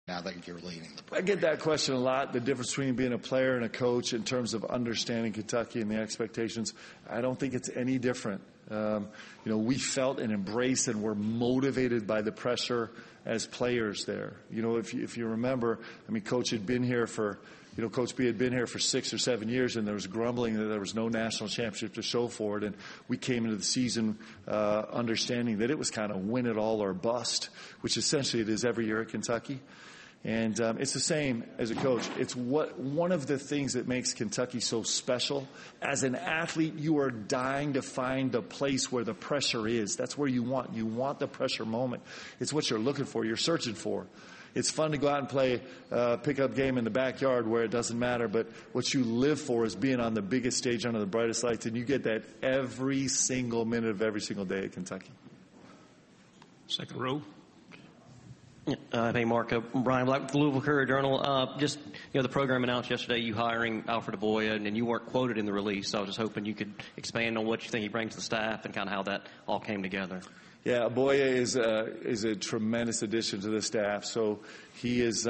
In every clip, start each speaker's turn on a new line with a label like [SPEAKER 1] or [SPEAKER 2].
[SPEAKER 1] now that you're leading the
[SPEAKER 2] I
[SPEAKER 1] program?
[SPEAKER 2] get that question a lot, the difference between being a player and a coach in terms of understanding Kentucky and the expectations. I don't think it's any different. We felt and embraced and were motivated by the pressure as players there. If you remember, Coach had been here for, Coach B had been here for 6 or 7 years, and there was grumbling that there was no national championship to show for it. And we came into the season understanding that it was kind of win it all or bust, which essentially it is every year at Kentucky. And it's the same as a coach. It's one of the things that makes Kentucky so special. As an athlete, you are dying to find the place where the pressure is. That's where you want the pressure moment. It's what you're looking for, you're searching for. It's fun to go out and play a pickup game in the backyard where it doesn't matter, but what you live for is being on the biggest stage under the brightest lights, and you get that every single minute of every single day at Kentucky.
[SPEAKER 3] Second row.
[SPEAKER 4] Hey, Mark. Brian Black with the Louisville Courier-Journal. The program announced yesterday you hiring Alfred Aboya, and you weren't quoted in the release, so I was just hoping you could expand on what you think he brings to the staff and kind of how that all came together.
[SPEAKER 2] Yeah, Aboya is a tremendous addition to the staff. So he is,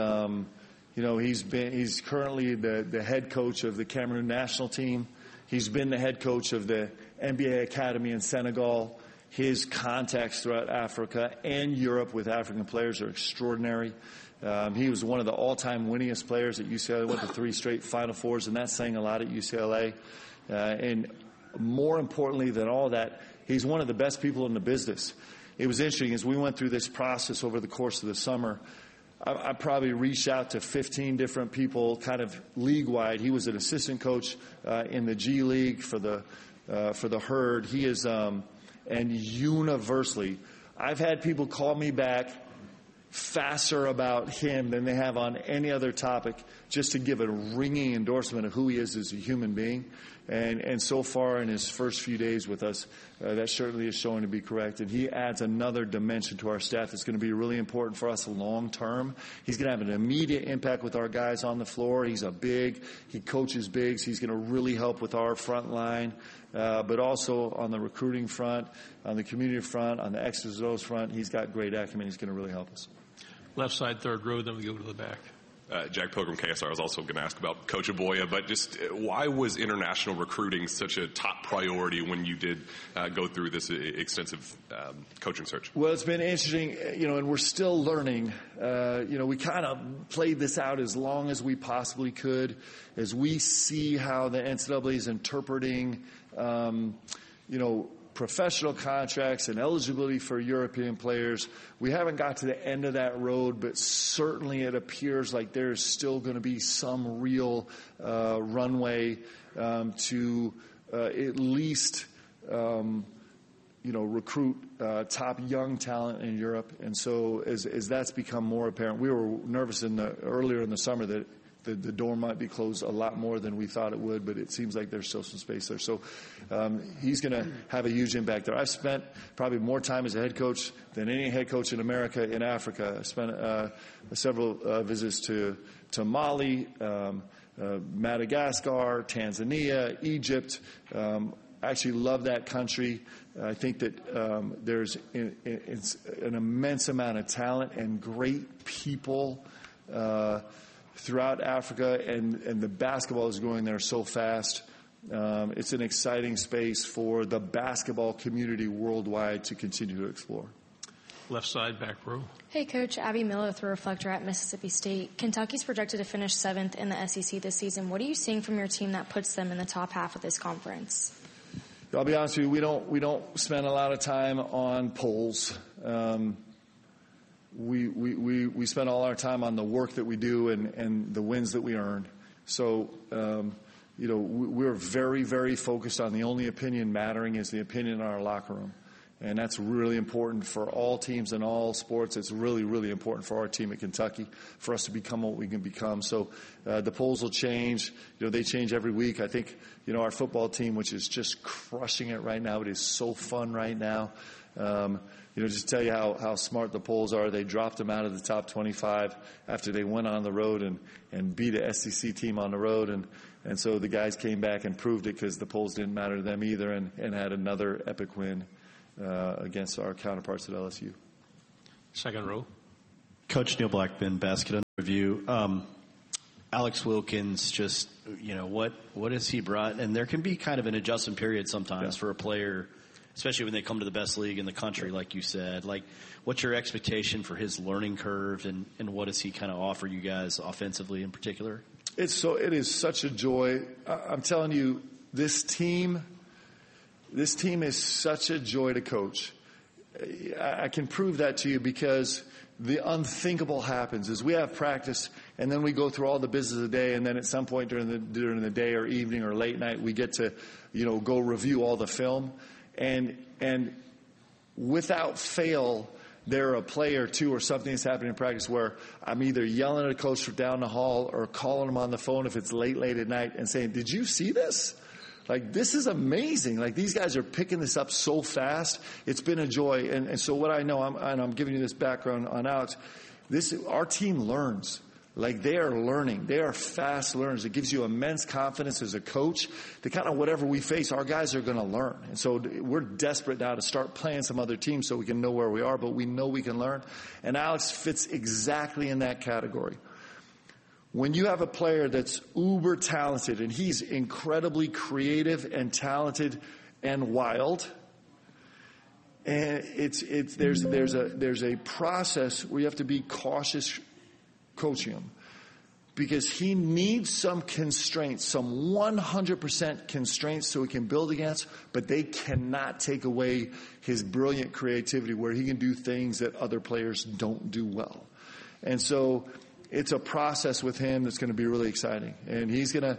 [SPEAKER 2] he's currently the head coach of the Cameroon national team. He's been the head coach of the NBA Academy in Senegal. His contacts throughout Africa and Europe with African players are extraordinary. He was one of the all-time winningest players at UCLA, went to 3 straight Final Fours, and that's saying a lot at UCLA. And more importantly than all that, he's one of the best people in the business. It was interesting, as we went through this process over the course of the summer, I probably reached out to 15 different people kind of league-wide. He was an assistant coach in the G League for the Herd. He is... and universally, I've had people call me back faster about him than they have on any other topic, just to give a ringing endorsement of who he is as a human being. And so far in his first few days with us, that certainly is showing to be correct. And he adds another dimension to our staff that's going to be really important for us long term. He's going to have an immediate impact with our guys on the floor. He coaches bigs. He's going to really help with our front line. But also on the recruiting front, on the community front, on the X's and O's front, he's got great acumen. He's going to really help us.
[SPEAKER 3] Left side, third row, then we go to the back.
[SPEAKER 5] Jack Pilgrim, KSR. I was also going to ask about Coach Aboya, but just why was international recruiting such a top priority when you did go through this extensive coaching search?
[SPEAKER 2] Well, it's been interesting, and we're still learning. We kind of played this out as long as we possibly could as we see how the NCAA is interpreting, professional contracts and eligibility for European players. We haven't got to the end of that road, but certainly it appears like there's still going to be some real runway to at least recruit top young talent in Europe. And so as that's become more apparent, we were nervous earlier in the summer that the door might be closed a lot more than we thought it would, but it seems like there's still some space there. So he's going to have a huge impact there. I've spent probably more time as a head coach than any head coach in America in Africa. I spent several visits to Mali, Madagascar, Tanzania, Egypt. I actually love that country. I think that there's an immense amount of talent and great people throughout Africa, and the basketball is growing there so fast. It's an exciting space for the basketball community worldwide to continue to explore.
[SPEAKER 3] Left side, back row.
[SPEAKER 6] Hey, Coach. Abby Miller with the Reflector at Mississippi State. Kentucky's projected to finish 7th in the SEC this season. What are you seeing from your team that puts them in the top half of this conference?
[SPEAKER 2] I'll be honest with you, we don't spend a lot of time on polls. We spend all our time on the work that we do and the wins that we earn. So, we're very, very focused on the only opinion mattering is the opinion in our locker room. And that's really important for all teams in all sports. It's really, really important for our team at Kentucky for us to become what we can become. So the polls will change. They change every week. I think, our football team, which is just crushing it right now. It is so fun right now. Just tell you how smart the polls are. They dropped them out of the top 25 after they went on the road and beat a SEC team on the road. And so the guys came back and proved it because the polls didn't matter to them either and had another epic win against our counterparts at LSU.
[SPEAKER 3] Second row.
[SPEAKER 1] Coach Neil Blackman, Basket Under Review. Alex Wilkins, just, what has he brought? And there can be kind of an adjustment period sometimes for a player, especially when they come to the best league in the country, like you said. Like, what's your expectation for his learning curve, and what does he kind of offer you guys offensively in particular?
[SPEAKER 2] It is such a joy. I'm telling you, this team is such a joy to coach. I can prove that to you because the unthinkable happens is we have practice and then we go through all the business of the day, and then at some point during the day or evening or late night we get to go review all the film, and without fail there are a play or two or something that's happening in practice where I'm either yelling at a coach from down the hall or calling him on the phone if it's late at night and saying, did you see this? Like, this is amazing. Like, these guys are picking this up so fast. It's been a joy. And so what I know, I'm giving you this background on Alex, our team learns. Like, they are learning. They are fast learners. It gives you immense confidence as a coach that kind of whatever we face, our guys are going to learn. And so we're desperate now to start playing some other teams so we can know where we are, but we know we can learn. And Alex fits exactly in that category. When you have a player that's uber talented, and he's incredibly creative and talented and wild, and there's a process where you have to be cautious coaching him, because he needs some constraints, some 100% constraints so he can build against, but they cannot take away his brilliant creativity where he can do things that other players don't do well. And so it's a process with him that's going to be really exciting. And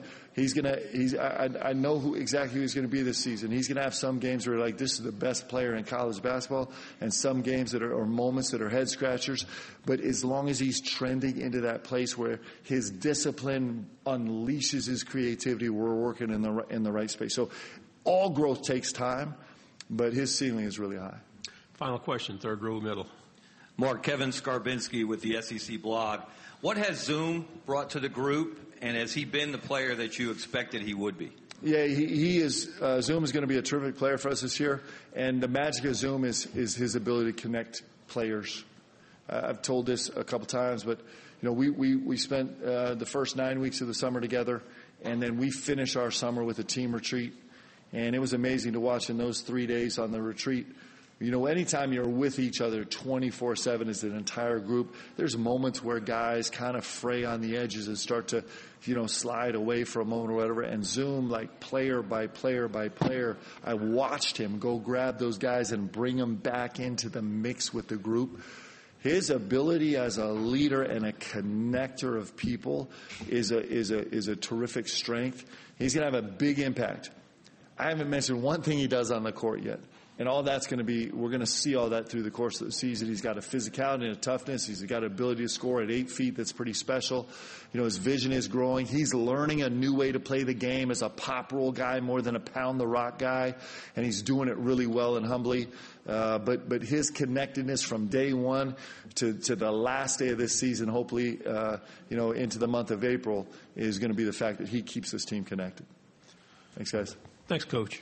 [SPEAKER 2] I know exactly who he's going to be this season. He's going to have some games where like, this is the best player in college basketball, and some games that are moments that are head scratchers. But as long as he's trending into that place where his discipline unleashes his creativity, we're working in the right space. So all growth takes time, but his ceiling is really high.
[SPEAKER 3] Final question, third row middle.
[SPEAKER 7] Mark, Kevin Skarbinski with the SEC blog. What has Zoom brought to the group, and has he been the player that you expected he would be?
[SPEAKER 2] Yeah, he is. Zoom is going to be a terrific player for us this year, and the magic of Zoom is his ability to connect players. I've told this a couple times, but we spent the first 9 weeks of the summer together, and then we finished our summer with a team retreat, and it was amazing to watch in those 3 days on the retreat. Anytime you're with each other 24/7 as an entire group, there's moments where guys kind of fray on the edges and start to, slide away for a moment or whatever. And Zoom, like player by player by player, I watched him go grab those guys and bring them back into the mix with the group. His ability as a leader and a connector of people is a terrific strength. He's going to have a big impact. I haven't mentioned one thing he does on the court yet. And all that's going to be, we're going to see all that through the course of the season. He's got a physicality and a toughness. He's got an ability to score at 8 feet that's pretty special. His vision is growing. He's learning a new way to play the game as a pop roll guy more than a pound the rock guy. And he's doing it really well and humbly. But his connectedness from day one to the last day of this season, hopefully, into the month of April, is going to be the fact that he keeps this team connected. Thanks, guys.
[SPEAKER 3] Thanks, Coach.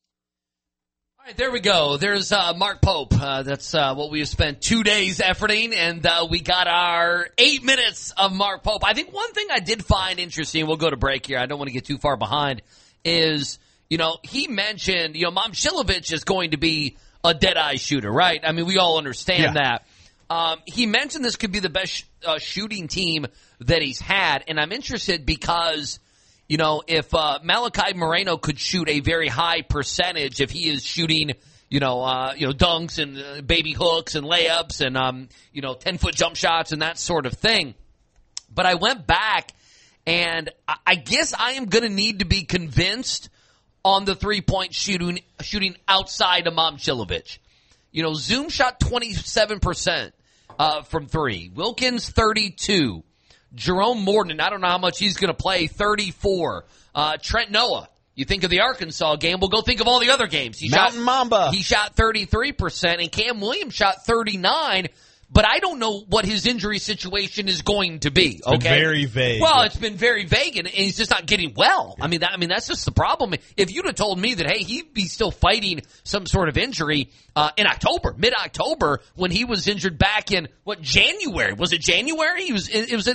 [SPEAKER 8] All right, there we go. There's Mark Pope. That's what we have spent 2 days efforting, and we got our 8 minutes of Mark Pope. I think one thing I did find interesting, we'll go to break here, I don't want to get too far behind, is, he mentioned, Momcilovic is going to be a dead-eye shooter, right? I mean, we all understand that. He mentioned this could be the best shooting team that he's had, and I'm interested because if Malachi Moreno could shoot a very high percentage, if he is shooting, dunks and baby hooks and layups and 10-foot jump shots and that sort of thing. But I went back, and I guess I am going to need to be convinced on the three-point shooting outside of Momcilovic. Zoom shot 27% from three. Wilkins 32. Jerome Morton, I don't know how much he's going to play, 34. Trent Noah, you think of the Arkansas game, we'll go think of all the other games. Mamba. He shot 33%, and Cam Williams shot 39%. but I don't know what his injury situation is going to be. Okay,
[SPEAKER 9] very vague.
[SPEAKER 8] Well, it's been very vague, and he's just not getting well. I mean, that's just the problem. If you'd have told me that, hey, he'd be still fighting some sort of injury in October, mid-October, when he was injured back in January? Was it January? It was in